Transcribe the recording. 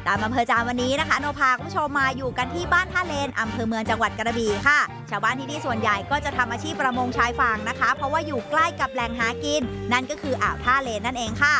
ตามอำเภอจามวันนี้นะคะโนพาคุณผู้ชมมาอยู่กันที่บ้านท่าเลนอำเภอเมืองจังหวัดกระบี่ค่ะชาวบ้านที่นี่ส่วนใหญ่ก็จะทำอาชีพประมงชายฝั่งนะคะเพราะว่าอยู่ใกล้กับแหล่งหากินนั่นก็คืออ่าวท่าเลนนั่นเองค่ะ